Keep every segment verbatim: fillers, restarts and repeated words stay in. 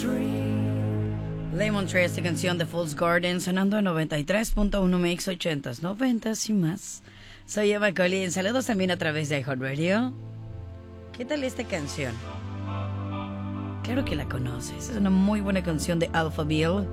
Lemon Tree, esta canción de Fool's Garden, sonando en noventa y tres punto uno Mix ochentas, noventas y más. Soy Emma Collins, saludos también a través de iHeartRadio. ¿Qué tal esta canción? Claro que la conoces, es una muy buena canción de Alphaville.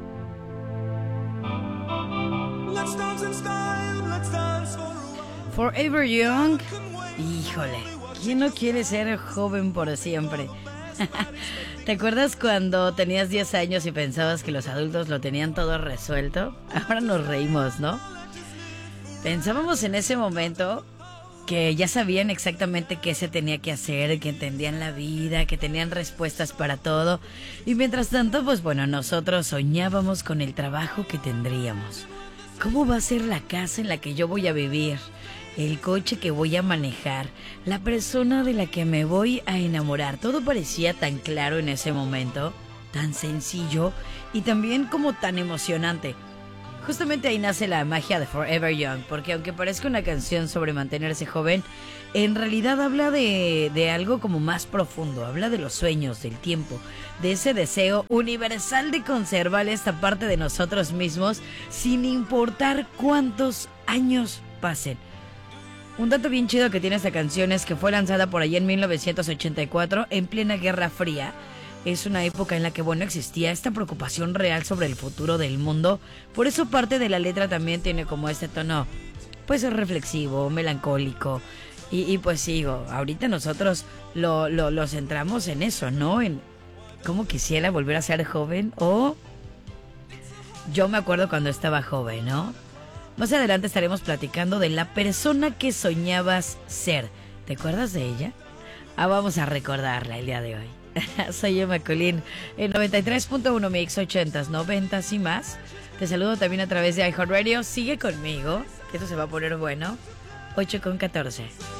Let's dance in style, let's dance for a while. Forever Young. Híjole, ¿quién no quiere ser joven por siempre? ¿Te acuerdas cuando tenías diez años y pensabas que los adultos lo tenían todo resuelto? Ahora nos reímos, ¿no? Pensábamos en ese momento que ya sabían exactamente qué se tenía que hacer, que entendían la vida, que tenían respuestas para todo. Y mientras tanto, pues bueno, nosotros soñábamos con el trabajo que tendríamos. ¿Cómo va a ser la casa en la que yo voy a vivir? El coche que voy a manejar, la persona de la que me voy a enamorar. Todo parecía tan claro en ese momento, tan sencillo y también como tan emocionante. Justamente ahí nace la magia de Forever Young, porque aunque parezca una canción sobre mantenerse joven, en realidad habla de, de algo como más profundo, habla de los sueños, del tiempo, de ese deseo universal de conservar esta parte de nosotros mismos sin importar cuántos años pasen. Un dato bien chido que tiene esta canción es que fue lanzada por allí en mil novecientos ochenta y cuatro, en plena Guerra Fría. Es una época en la que, bueno, existía esta preocupación real sobre el futuro del mundo. Por eso parte de la letra también tiene como este tono, pues reflexivo, melancólico. Y, y pues sigo, ahorita nosotros lo, lo, lo centramos en eso, ¿no? En cómo quisiera volver a ser joven o yo me acuerdo cuando estaba joven, ¿no? Más adelante estaremos platicando de la persona que soñabas ser. ¿Te acuerdas de ella? Ah, vamos a recordarla el día de hoy. Soy Emma Collins en noventa y tres punto uno Mix ochentas, noventas y más. Te saludo también a través de iHeartRadio. Sigue conmigo, que esto se va a poner bueno. ocho con catorce.